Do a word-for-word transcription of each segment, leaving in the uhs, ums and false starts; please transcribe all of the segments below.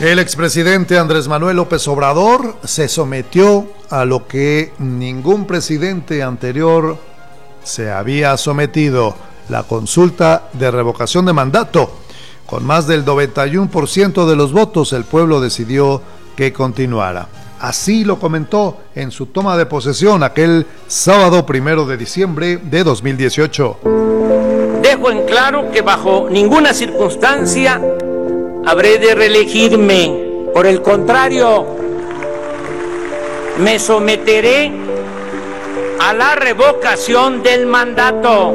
El expresidente Andrés Manuel López Obrador se sometió a lo que ningún presidente anterior se había sometido, la consulta de revocación de mandato. Con más del noventa y uno por ciento de los votos, el pueblo decidió que continuara. Así lo comentó en su toma de posesión aquel sábado primero de diciembre de dos mil dieciocho. Dejo en claro que bajo ninguna circunstancia habré de reelegirme. Por el contrario, me someteré a la revocación del mandato,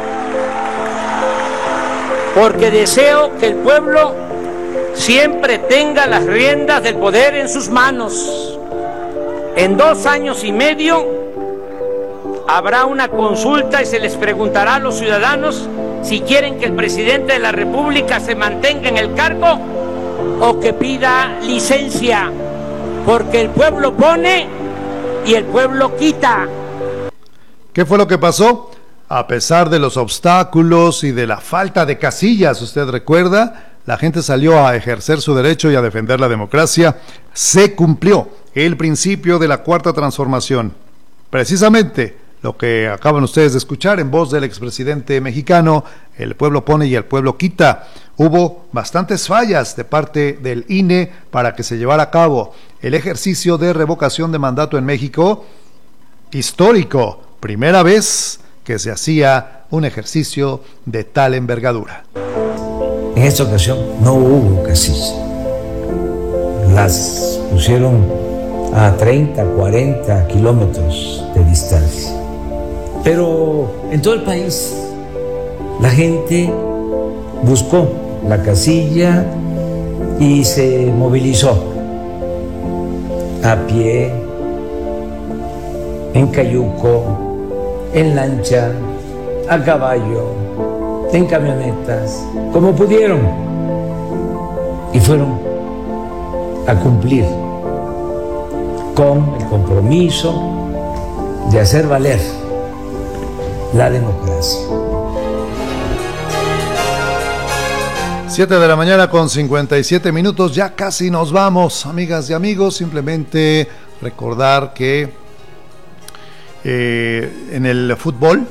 porque deseo que el pueblo siempre tenga las riendas del poder en sus manos. En dos años y medio habrá una consulta y se les preguntará a los ciudadanos si quieren que el presidente de la República se mantenga en el cargo o que pida licencia, porque el pueblo pone y el pueblo quita. ¿Qué fue lo que pasó? A pesar de los obstáculos y de la falta de casillas, usted recuerda, la gente salió a ejercer su derecho y a defender la democracia. Se cumplió el principio de la Cuarta Transformación. Precisamente lo que acaban ustedes de escuchar en voz del expresidente mexicano: el pueblo pone y el pueblo quita. Hubo bastantes fallas de parte del I N E para que se llevara a cabo el ejercicio de revocación de mandato en México. Histórico, primera vez que se hacía un ejercicio de tal envergadura. En esta ocasión no hubo casillas. Las pusieron a treinta, cuarenta kilómetros de distancia. Pero en todo el país la gente buscó la casilla y se movilizó a pie, en cayuco, en lancha, a caballo, en camionetas, como pudieron, y fueron a cumplir con el compromiso de hacer valer la democracia. siete de la mañana con cincuenta y siete minutos, ya casi nos vamos, amigas y amigos. Simplemente recordar que eh, en el fútbol,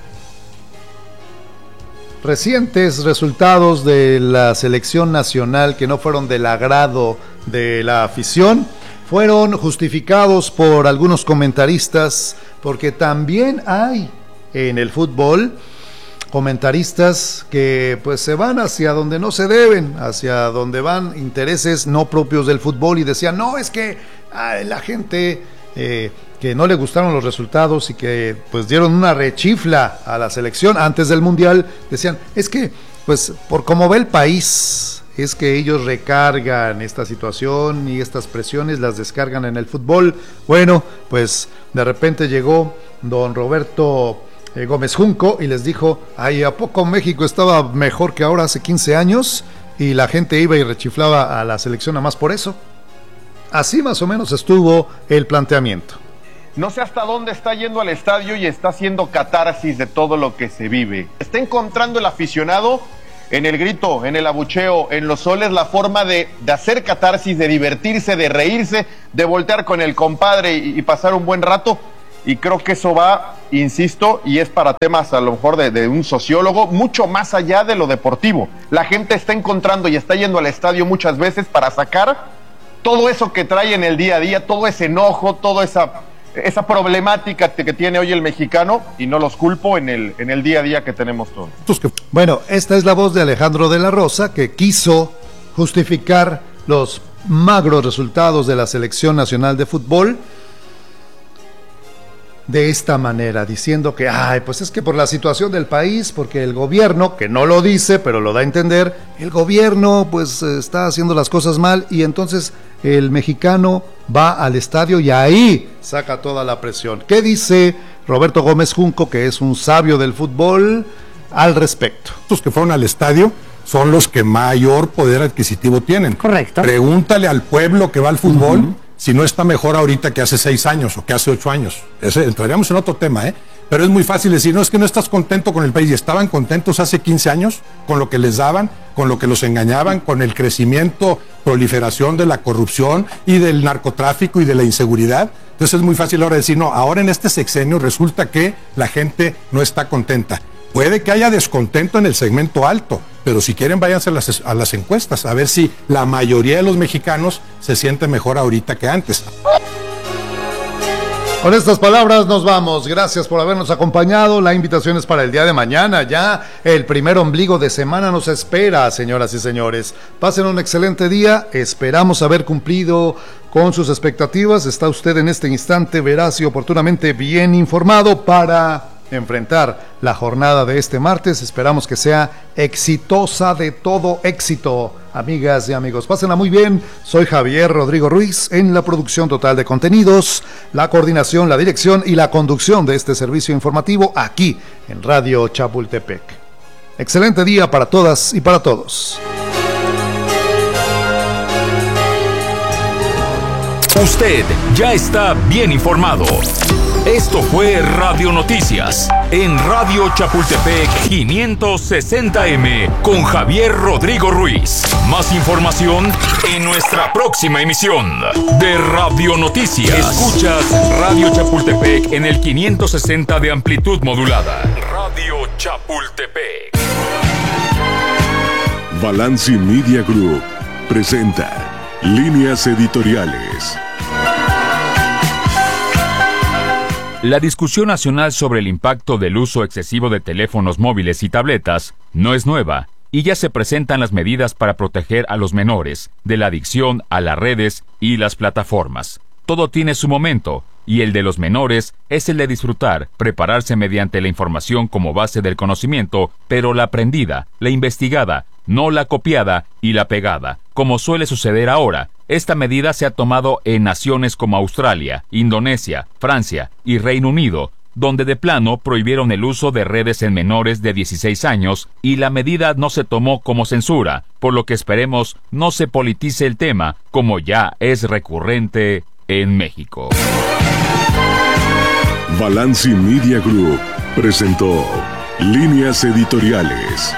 recientes resultados de la selección nacional que no fueron del agrado de la afición fueron justificados por algunos comentaristas, porque también hay en el fútbol comentaristas que pues se van hacia donde no se deben, hacia donde van intereses no propios del fútbol, y decían, no, es que ay, la gente eh, que no le gustaron los resultados y que pues dieron una rechifla a la selección antes del Mundial, decían, es que pues por cómo ve el país, es que ellos recargan esta situación y estas presiones las descargan en el fútbol. Bueno, pues de repente llegó don Roberto eh, Gómez Junco y les dijo, ay, ¿a poco México estaba mejor que ahora hace quince años? Y la gente iba y rechiflaba a la selección nada más por eso. Así más o menos estuvo el planteamiento. No sé hasta dónde está yendo al estadio y está haciendo catarsis de todo lo que se vive. Está encontrando el aficionado en el grito, en el abucheo, en los soles, la forma de, de hacer catarsis, de divertirse, de reírse, de voltear con el compadre y, y pasar un buen rato. Y creo que eso va, insisto, y es para temas a lo mejor de, de un sociólogo, mucho más allá de lo deportivo. La gente está encontrando y está yendo al estadio muchas veces para sacar todo eso que trae en el día a día, todo ese enojo, toda esa, esa problemática que tiene hoy el mexicano, y no los culpo en el, en el día a día que tenemos todos. Bueno, esta es la voz de Alejandro de la Rosa, que quiso justificar los magros resultados de la Selección Nacional de Fútbol de esta manera, diciendo que, ay, pues es que por la situación del país, porque el gobierno, que no lo dice, pero lo da a entender, el gobierno pues está haciendo las cosas mal, y entonces el mexicano va al estadio y ahí saca toda la presión. ¿Qué dice Roberto Gómez Junco, que es un sabio del fútbol, al respecto? Los que fueron al estadio son los que mayor poder adquisitivo tienen. Correcto. Pregúntale al pueblo que va al fútbol, uh-huh. si no está mejor ahorita que hace seis años o que hace ocho años. Ese, entraríamos en otro tema, ¿eh? Pero es muy fácil decir, no, es que no estás contento con el país. Y estaban contentos hace quince años con lo que les daban, con lo que los engañaban, con el crecimiento, proliferación de la corrupción y del narcotráfico y de la inseguridad. Entonces es muy fácil ahora decir, no, ahora en este sexenio resulta que la gente no está contenta. Puede que haya descontento en el segmento alto, pero si quieren váyanse a las, a las encuestas, a ver si la mayoría de los mexicanos se siente mejor ahorita que antes. Con estas palabras nos vamos. Gracias por habernos acompañado. La invitación es para el día de mañana. Ya el primer ombligo de semana nos espera, señoras y señores. Pasen un excelente día. Esperamos haber cumplido con sus expectativas. Está usted en este instante veraz y oportunamente bien informado para enfrentar la jornada de este martes. Esperamos que sea exitosa, de todo éxito, amigas y amigos. Pásenla muy bien. Soy Javier Rodrigo Ruiz en la producción total de contenidos, la coordinación, la dirección y la conducción de este servicio informativo aquí en Radio Chapultepec. Excelente día para todas y para todos. Usted ya está bien informado. Esto fue Radio Noticias en Radio Chapultepec quinientos sesenta eme con Javier Rodrigo Ruiz. Más información en nuestra próxima emisión de Radio Noticias. Escuchas Radio Chapultepec en el quinientos sesenta de amplitud modulada. Radio Chapultepec. Balanci Media Group presenta Líneas Editoriales. La discusión nacional sobre el impacto del uso excesivo de teléfonos móviles y tabletas no es nueva, y ya se presentan las medidas para proteger a los menores de la adicción a las redes y las plataformas. Todo tiene su momento, y el de los menores es el de disfrutar, prepararse mediante la información como base del conocimiento, pero la aprendida, la investigada, no la copiada y la pegada, como suele suceder ahora. Esta medida se ha tomado en naciones como Australia, Indonesia, Francia y Reino Unido, donde de plano prohibieron el uso de redes en menores de dieciséis años y la medida no se tomó como censura, por lo que esperemos no se politice el tema, como ya es recurrente en México. Balanci Media Group presentó Líneas Editoriales.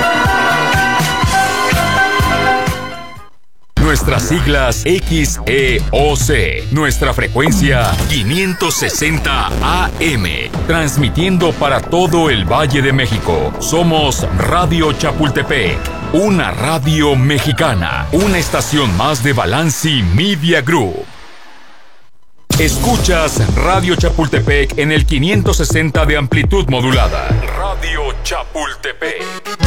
Nuestras siglas X E O C, nuestra frecuencia quinientos sesenta A M, transmitiendo para todo el Valle de México. Somos Radio Chapultepec, una radio mexicana, una estación más de Balanci Media Group. Escuchas Radio Chapultepec en el quinientos sesenta de amplitud modulada. Radio Chapultepec.